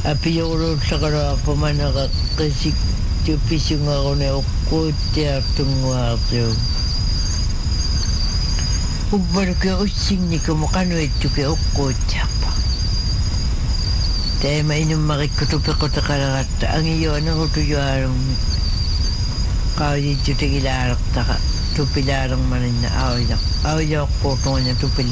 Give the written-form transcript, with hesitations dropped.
Apioro sakara pamanaga kasik tupisunga kone okkotia tunguartu. Ubbarke ussingni kumukano etuke okkotiapa. Tema inum marikutupe kotakarata angiyo anarutuyoarong kawdi tutegilarak taka tupilarang manina awyak. Awyak kotonya tupilarang.